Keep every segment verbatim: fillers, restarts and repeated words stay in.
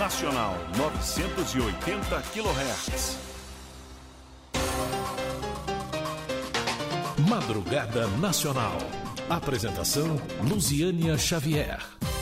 Nacional novecentos e oitenta quilohertz. Madrugada Nacional. Apresentação Luziânia Xavier.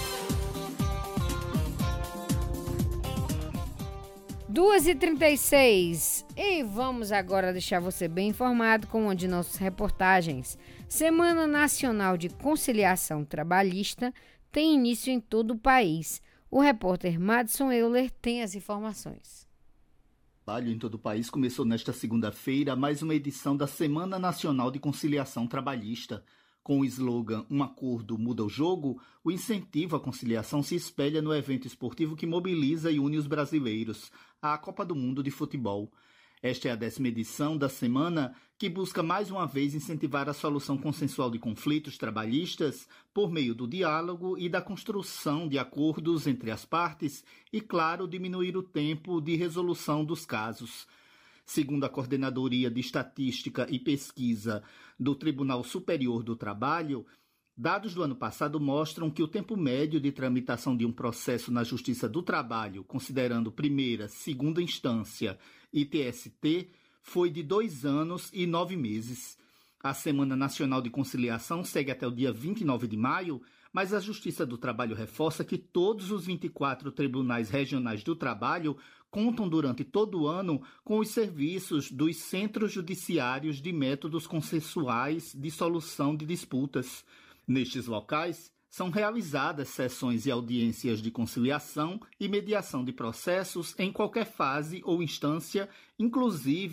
duas e trinta e seis e vamos agora deixar você bem informado com uma de nossas reportagens. Semana Nacional de Conciliação Trabalhista tem início em todo o país. O repórter Madison Euler tem as informações. O trabalho em todo o país começou nesta segunda-feira mais uma edição da Semana Nacional de Conciliação Trabalhista. Com o slogan "Um acordo muda o jogo", o incentivo à conciliação se espelha no evento esportivo que mobiliza e une os brasileiros, a Copa do Mundo de Futebol. Esta é a décima edição da semana, que busca mais uma vez incentivar a solução consensual de conflitos trabalhistas por meio do diálogo e da construção de acordos entre as partes e, claro, diminuir o tempo de resolução dos casos. Segundo a Coordenadoria de Estatística e Pesquisa do Tribunal Superior do Trabalho, dados do ano passado mostram que o tempo médio de tramitação de um processo na Justiça do Trabalho, considerando primeira, segunda instância e T S T, foi de dois anos e nove meses. A Semana Nacional de Conciliação segue até o dia vinte e nove de maio, mas a Justiça do Trabalho reforça que todos os vinte e quatro tribunais regionais do trabalho contam durante todo o ano com os serviços dos centros judiciários de métodos consensuais de solução de disputas. Nestes locais, são realizadas sessões e audiências de conciliação e mediação de processos em qualquer fase ou instância, inclusive